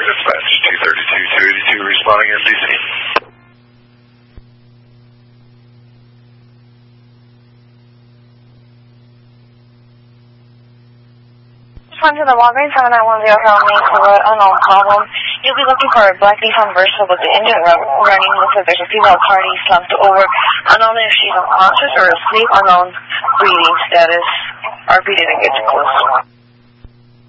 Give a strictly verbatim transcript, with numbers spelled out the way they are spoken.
Dispatch two thirty-two, two eighty-two, responding M D C. Respond to the Walgreens seven nine one zero from me for an unknown problem. You'll be looking for a black Nissan Versa with the engine running. Looks like there's a female party slumped over. Unknown if she's unconscious or asleep. Unknown breathing status. R P didn't get too close.